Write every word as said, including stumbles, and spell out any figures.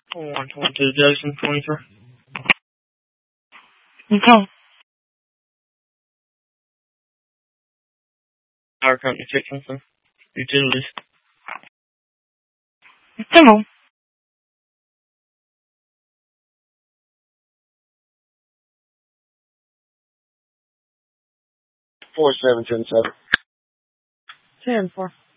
one twenty-two, Jason, twenty-three. Okay. Power company fixing some utilities. Come on. Four seven ten seven. Ten four.